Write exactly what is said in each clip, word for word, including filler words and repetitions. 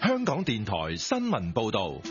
香港電台新聞報道。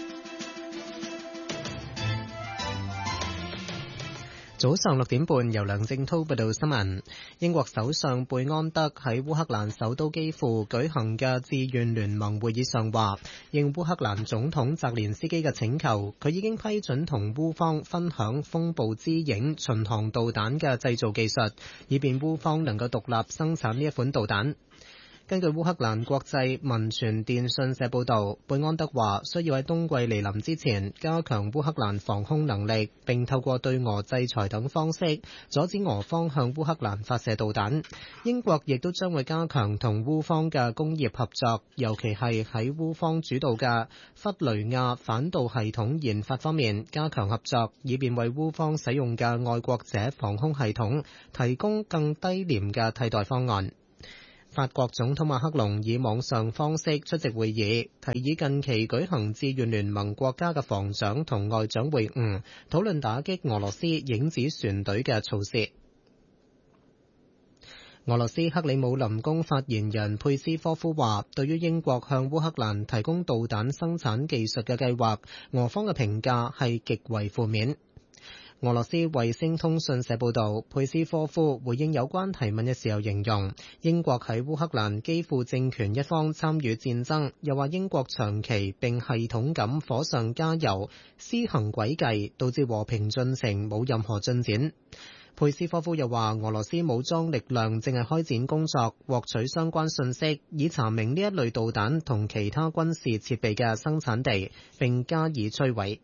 早上六點半，由梁正濤報道新聞。英國首相貝安德喺烏克蘭首都基輔舉行嘅志願聯盟會議上話，應烏克蘭總統澤連斯基嘅請求，佢已經批准同烏方分享風暴之影巡航導彈嘅製造技術，以便烏方能夠獨立生產呢一款導彈。根據烏克蘭國際民傳電訊社報導，貝安德話需要喺冬季嚟臨之前加強烏克蘭防空能力，並透過對俄制裁等方式阻止俄方向烏克蘭發射導彈。英國亦都將會加強同烏方嘅工業合作，尤其係喺烏方主導嘅弗雷亞反導系統研發方面加強合作，以便為烏方使用嘅愛國者防空系統提供更低廉嘅替代方案。法國總統馬克龍以網上方式出席會議，提議近期舉行志願聯盟國家嘅防長同外長會晤，討論打擊俄羅斯影子船隊嘅措施。俄羅斯克里姆林宮發言人佩斯科夫話，對於英國向烏克蘭提供導彈生產技術嘅計劃，俄方嘅評價係極為負面。俄羅斯衛星通訊社報導，佩斯科夫回應有關提問嘅時候形容，英國喺烏克蘭基輔政權一方參與戰爭，又話英國長期並系統咁火上加油，施行詭計，導致和平進程冇任何進展。佩斯科夫又話，俄羅斯武裝力量正係開展工作，獲取相關信息，以查明呢一類導彈同其他軍事設備嘅生產地，並加以摧毀。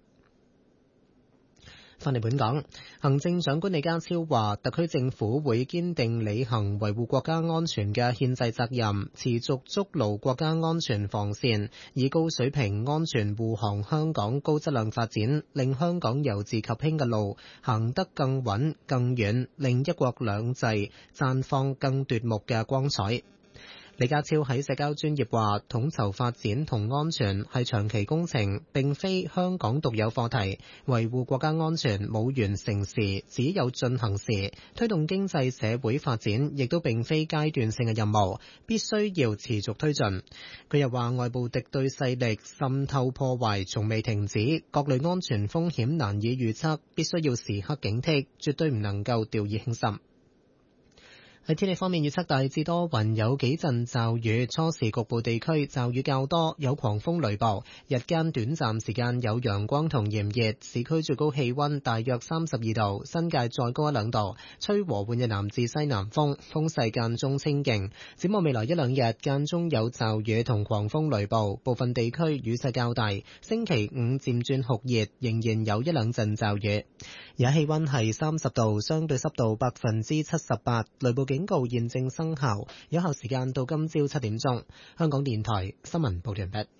翻嚟本港，行政長官李家超話，特區政府會堅定履行維護國家安全嘅憲制責任，持續築牢國家安全防線，以高水平安全護航香港高質量發展，令香港由治及興嘅路行得更穩更遠，令一國兩制綻放更奪目嘅光彩。李家超喺社交專頁話，統籌發展同安全係長期工程，並非香港獨有課題。維護國家安全冇完成時，只有進行時。推動經濟社會發展，亦都並非階段性嘅任務，必須要持續推進。佢又話，外部敵對勢力滲透破壞從未停止，各類安全風險難以預測，必須要時刻警惕，絕對唔能夠掉以輕心。喺天氣方面，預測大致多雲，有幾陣驟雨，初時局部地區驟雨較多，有狂風雷暴。日間短暫時間有陽光同炎熱，市區最高氣溫大約三十二度，新界再高一兩度。吹和緩嘅南至西南風，風勢間中清勁。展望未來一兩日，間中有驟雨同狂風雷暴，部分地區雨勢較大。星期五漸轉酷熱，仍然有一兩陣驟雨。而家氣溫係三十度，相對濕度百分之七十八，雷暴警告現正生效，有效時間到今朝七點鐘。香港電台新聞報道完畢。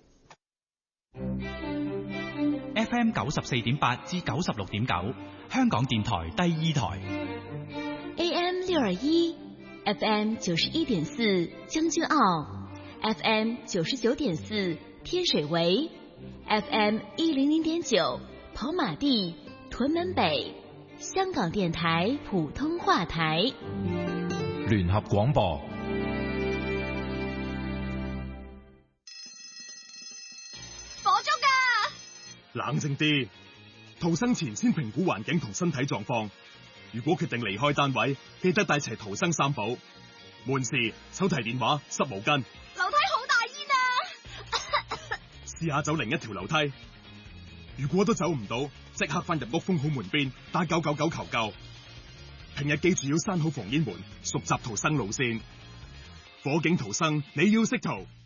F M 九十四點八至九十六點九，香港電台第二台。 A M 六二一 ，F M 九十一點四將軍澳 ，F M 九十九點四天水圍 ，F M 一零零點九跑馬地、屯門北，香港電台普通話台。 聯合廣播。 火燭㗎！ 冷靜啲，逃生前先評估環境同身體狀況。如果決定離開單位，記得帶齊逃生三寶：門匙、手提電話、濕毛巾。 樓梯好大煙啊！ 試下走另一條樓梯。如果都走唔到，即刻翻入屋封好門邊，打九九九求救。平日記住要閂好防煙門，熟習逃生路線。火警逃生，你要識逃。